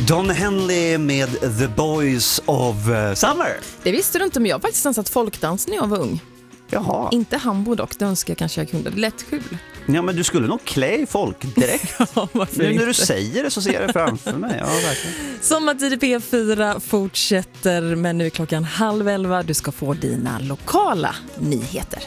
Don Henley med The Boys of Summer. Det visste du inte, men jag har faktiskt dansat folkdans när jag var ung. Jaha. Inte hambo dock, det önskar jag kanske jag kunde. Det lät kul. Ja, men du skulle nog klä i folk direkt. Ja, nu när du säger det så ser jag det framför mig. Ja, verkligen. Sommartid i P4 fortsätter, men nu är klockan 10:30. Du ska få dina lokala nyheter.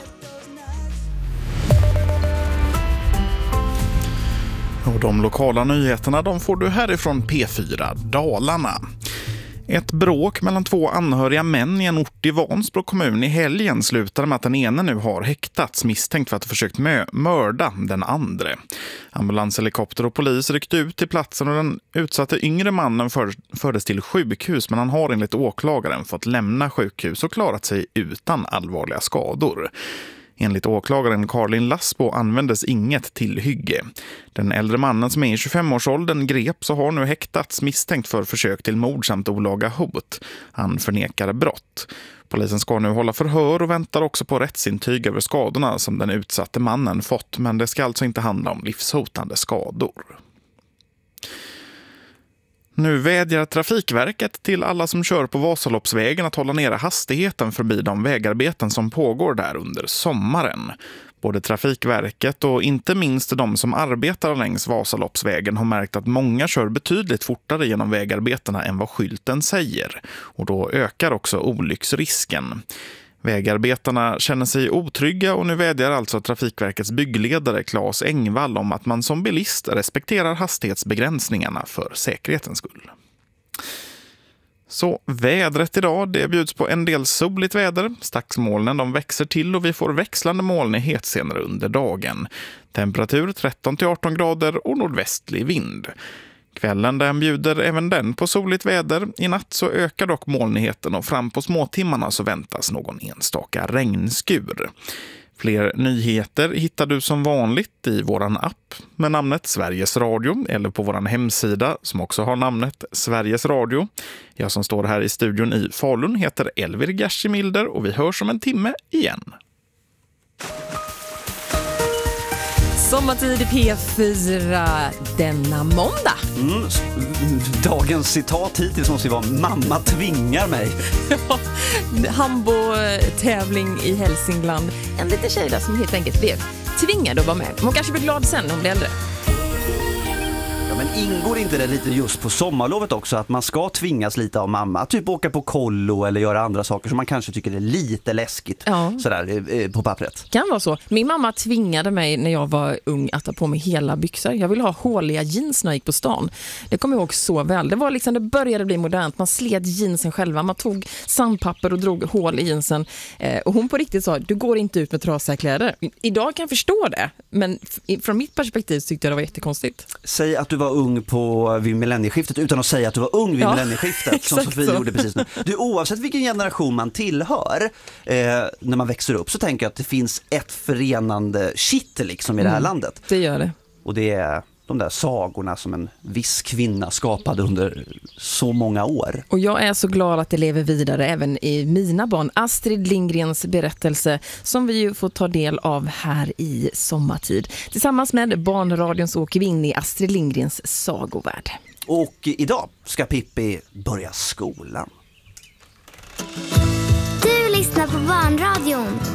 Och de lokala nyheterna de får du härifrån P4 Dalarna. Ett bråk mellan två anhöriga män i en ort i Vansbro kommun i helgen slutade med att den ene nu har häktats misstänkt för att ha försökt mörda den andra. Ambulanshelikopter och polis ryckte ut till platsen och den utsatte yngre mannen fördes till sjukhus, men han har enligt åklagaren fått lämna sjukhus och klarat sig utan allvarliga skador. Enligt åklagaren Karin Lassbo användes inget tillhygge. Den äldre mannen som är i 25-årsåldern greps och har nu häktats misstänkt för försök till mord samt olaga hot. Han förnekar brott. Polisen ska nu hålla förhör och väntar också på rättsintyg över skadorna som den utsatte mannen fått, men det ska alltså inte handla om livshotande skador. Nu vädjar Trafikverket till alla som kör på Vasaloppsvägen att hålla nere hastigheten förbi de vägarbeten som pågår där under sommaren. Både Trafikverket och inte minst de som arbetar längs Vasaloppsvägen har märkt att många kör betydligt fortare genom vägarbetena än vad skylten säger. Och då ökar också olycksrisken. Vägarbetarna känner sig otrygga och nu vädjar alltså Trafikverkets byggledare Claes Engvall om att man som bilist respekterar hastighetsbegränsningarna för säkerhetens skull. Så vädret idag, det bjuds på en del soligt väder. Stacksmolnen de växer till och vi får växlande molnighet senare under dagen. Temperatur 13-18 grader och nordvästlig vind. Kvällen den bjuder även den på soligt väder. I natt så ökar dock molnigheten och fram på småtimmarna så väntas någon enstaka regnskur. Fler nyheter hittar du som vanligt i våran app med namnet Sveriges Radio eller på våran hemsida som också har namnet Sveriges Radio. Jag som står här i studion i Falun heter Elvir Gershimilder och vi hörs om en timme igen. Sommartid i P4 denna måndag. Dagens citat hittills måste ju vara mamma tvingar mig. Hambo-tävling i Hälsingland. En liten tjej där som helt enkelt blev tvingad att vara med. Hon kanske blir glad sen när hon blir äldre. Ja, men ingår inte det lite just på sommarlovet också att man ska tvingas lite av mamma? Typ åka på kollo eller göra andra saker som man kanske tycker är lite läskigt sådär på pappret. Kan vara så. Min mamma tvingade mig när jag var ung att ta på mig hela byxor. Jag ville ha håliga jeans när jag gick på stan. Det kommer jag ihåg så väl. Det var liksom, det började bli modernt. Man sled jeansen själva. Man tog sandpapper och drog hål i jeansen. Och hon på riktigt sa, du går inte ut med trasiga kläder. Idag kan jag förstå det. Men från mitt perspektiv tyckte jag det var jättekonstigt. Säg att du var ung vid millennieskiftet utan att säga att du var ung vid millennieskiftet som Sofie gjorde precis nu. Du, oavsett vilken generation man tillhör när man växer upp så tänker jag att det finns ett förenande kitt liksom i det här landet. Det gör det. Och det är de där sagorna som en viss kvinna skapade under så många år. Och jag är så glad att det lever vidare även i mina barn. Astrid Lindgrens berättelse som vi ju får ta del av här i Sommartid. Tillsammans med Barnradion så åker vi in i Astrid Lindgrens sagovärld. Och idag ska Pippi börja skolan. Du lyssnar på Barnradion.